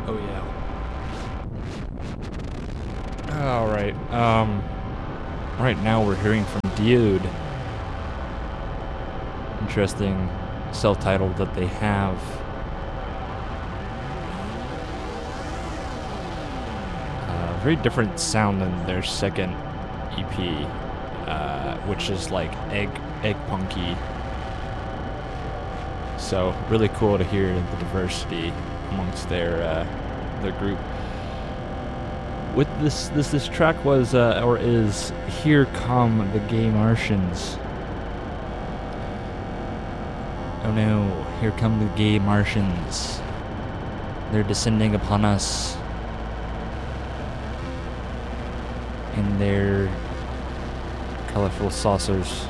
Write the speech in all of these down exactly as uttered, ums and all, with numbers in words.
Oh yeah. All right. Um. Right now we're hearing from Dude. Interesting self-titled that they have. Uh, very different sound than their second E P, uh, which is like egg egg punky. So really cool to hear the diversity amongst their uh, their group. With this, this this track was uh, or is "Here Come the Gay Martians." Oh no! Here come the gay Martians. They're descending upon us in their colorful saucers.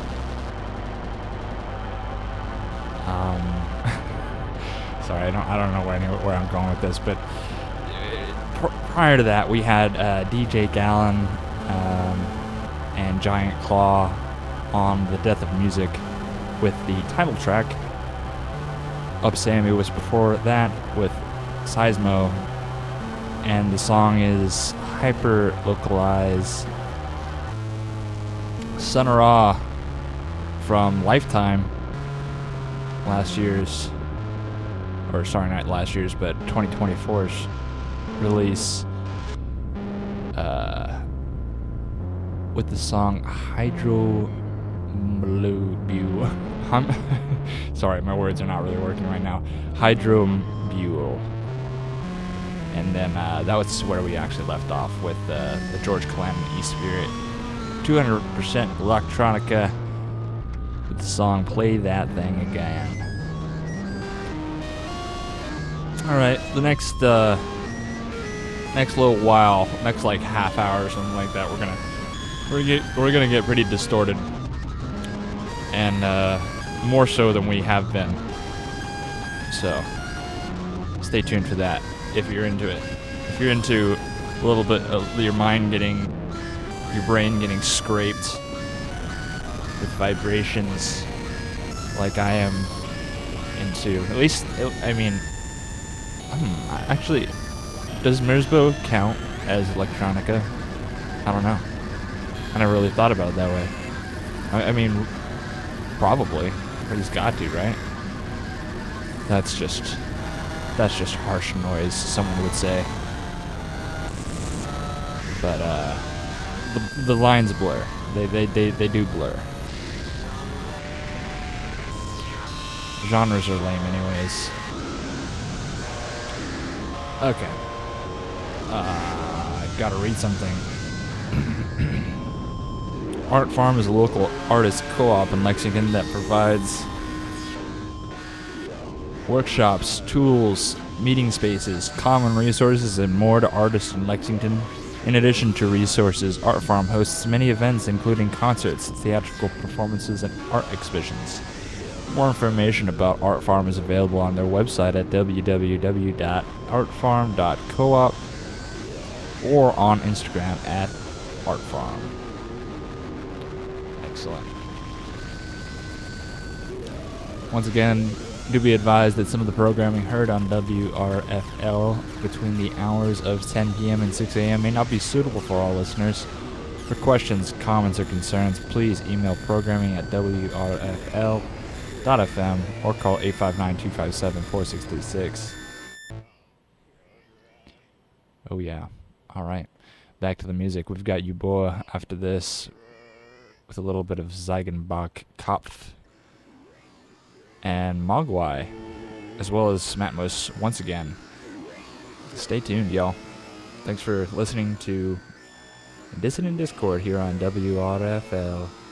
Um, sorry, I don't I don't know where, where I'm going with this, but pr- prior to that, we had uh, D J Gallon um, and Giant Claw on The Death of Music with the title track. Up Sammy was before that with Seismo, and the song is Hyper Localize. Sun Ra from Lifetime, last year's, or sorry, not last year's, but twenty twenty-four's release, uh, with the song Hydro Blue. I'm sorry, my words are not really working right now. Hydrombuel. And then uh, that was where we actually left off with uh, the George Calamity Spirit. two hundred percent electronica with the song Play That Thing Again. Alright, the next uh, next little while, next like half hour or something like that, we're gonna we're get, we're gonna get pretty distorted. And uh, more so than we have been. So, stay tuned for that if you're into it. If you're into a little bit of your mind getting, your brain getting scraped with vibrations like I am into. At least, I mean, hmm, actually, does Merzbow count as electronica? I don't know. I never really thought about it that way. I, I mean, probably, but he's got to, right? That's just, that's just harsh noise, someone would say. But uh, the the lines blur. They they they they do blur. Genres are lame, anyways. Okay. Uh, I've got to read something. Art Farm is a local artist co-op in Lexington that provides workshops, tools, meeting spaces, common resources, and more to artists in Lexington. In addition to resources, Art Farm hosts many events including concerts, theatrical performances, and art exhibitions. More information about Art Farm is available on their website at w w w dot art farm dot coop or on Instagram at artfarm. Excellent. Once again, do be advised that some of the programming heard on W R F L between the hours of ten p.m. and six a.m. may not be suitable for all listeners. For questions, comments, or concerns, please email programming at w r f l dot f m or call eight five nine, two five seven, four six three six. Oh yeah. Alright. Back to the music. We've got Uboa after this with a little bit of Ziegenbach Kopf and Mogwai, as well as Matmos once again. Stay tuned, y'all. Thanks for listening to Dissonant Discord here on W R F L.